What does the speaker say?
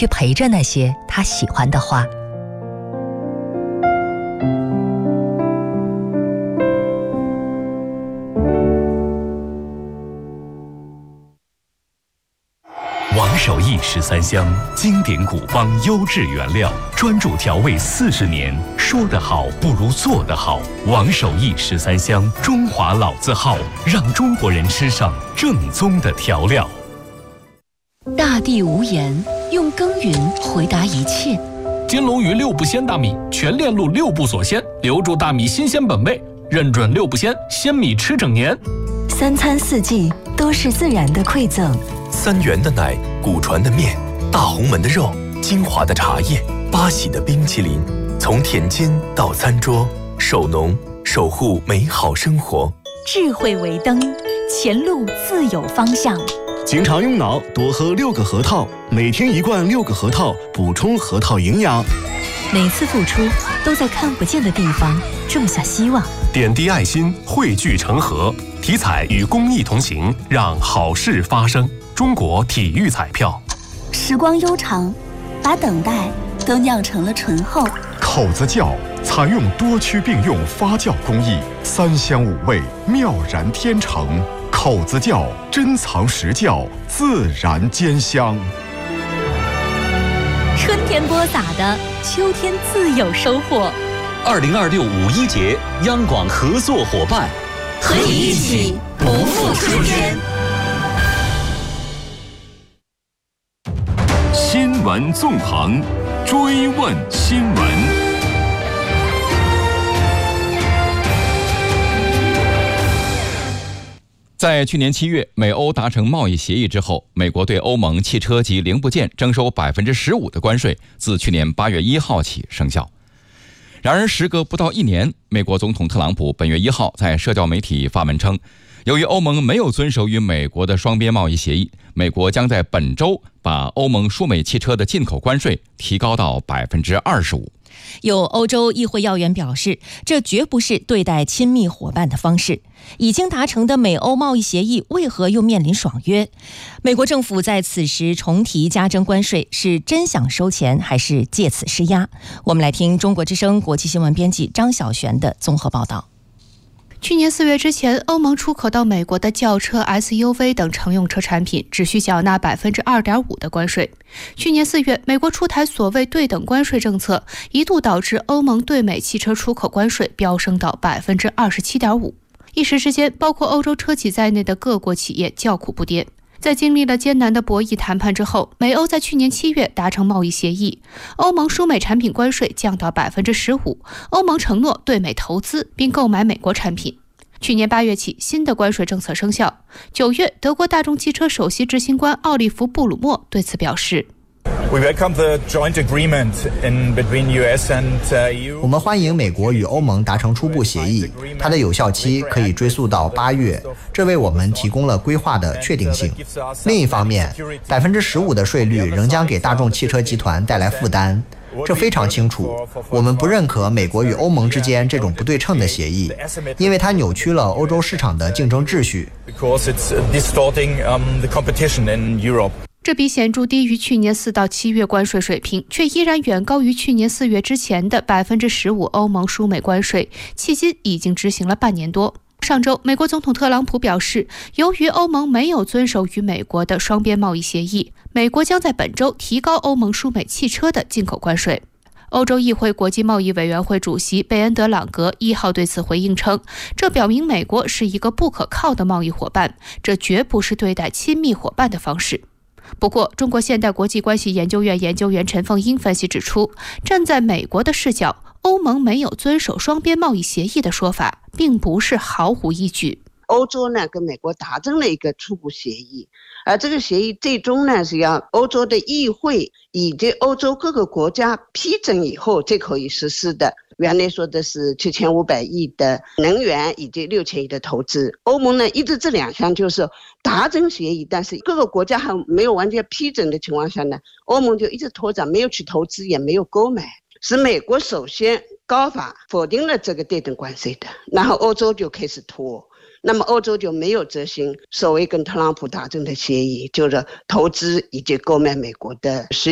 去陪着那些他喜欢的花。 王守义13香，经典古方优质原料，专注调味40年，说得好不如做得好。王守义13香，中华老字号，让中国人吃上正宗的调料。 大地无言，用耕耘回答一切。 金龙鱼6步鲜大米，全链路6步锁鲜，留住大米新鲜本味，认准6步鲜，鲜米吃整年。 3餐4季都是自然的馈赠。 3元的奶，古传的面，大红门的肉，金华的茶叶，八喜的冰淇淋，从田间到餐桌，守农守护美好生活。 智慧为灯，前路自有方向。 经常用脑，多喝6个核桃，每天1罐6个核桃，补充核桃营养。 每次付出都在看不见的地方种下希望。 点滴爱心，汇聚成河，体彩与公益同行，让好事发生。中国体育彩票。 时光悠长，把等待都酿成了醇厚。 口子窖采用多区并用发酵工艺，3香5味，妙然天成。口子窖珍藏实窖，自然兼香。 春天播撒的，秋天自有收获。 2026五一节，央广合作伙伴， 和你一起不负春天。 新闻纵横，追问新闻。 在去年7月，美欧达成贸易协议之后，美国对欧盟汽车及零部件征收15%的关税，自去年8月1号起生效。然而，时隔不到1年，美国总统特朗普本月1号在社交媒体发文称，由于欧盟没有遵守与美国的双边贸易协议，美国将在本周把欧盟输美汽车的进口关税提高到25%。 有欧洲议会要员表示，这绝不是对待亲密伙伴的方式。已经达成的美欧贸易协议为何又面临爽约？美国政府在此时重提加征关税，是真想收钱，还是借此施压？我们来听中国之声国际新闻编辑张晓璇的综合报道。 去年4月之前，欧盟出口到美国的轿车、SUV 等乘用车产品只需缴纳2.5%的关税。去年4月，美国出台所谓对等关税政策，一度导致欧盟对美汽车出口关税飙升到27.5%。一时之间，包括欧洲车企在内的各国企业叫苦不迭。在经历了艰难的博弈谈判之后，美欧在去年7月达成贸易协议，欧盟输美产品关税降到15%，欧盟承诺对美投资并购买美国产品。去年8月起，新的关税政策生效。9月，德国大众汽车首席执行官奥利弗·布鲁默对此表示， 我们欢迎美国与欧盟达成初步协议，它的有效期可以追溯到8月，这为我们提供了规划的确定性。另一方面，15%的税率仍将给大众汽车集团带来负担。这非常清楚，我们不认可美国与欧盟之间这种不对称的协议，因为它扭曲了欧洲市场的竞争秩序。 这比显著低于去年4到7月关税水平，却依然远高于去年4月之前的15%欧盟输美关税，迄今已经执行了半年多。上周，美国总统特朗普表示，由于欧盟没有遵守与美国的双边贸易协议，美国将在本周提高欧盟输美汽车的进口关税。欧洲议会国际贸易委员会主席贝恩德朗格1号对此回应称，这表明美国是一个不可靠的贸易伙伴，这绝不是对待亲密伙伴的方式。不过，中国现代国际关系研究院研究员陈凤英分析指出，站在美国的视角，欧盟没有遵守双边贸易协议的说法并不是毫无依据。 欧洲呢跟美国达成了一个初步协议，而这个协议最终呢是要欧洲的议会以及欧洲各个国家批准以后才可以实施的。原来说的是7500亿的能源以及6000亿的投资，欧盟呢一直这2项就是达成协议，但是各个国家还没有完全批准的情况下呢，欧盟就一直拖着，没有去投资也没有购买，是美国首先高法否定了这个对等关税的，然后欧洲就开始拖，那么欧洲就没有执行所谓跟特朗普达成的协议，就是投资以及购买美国的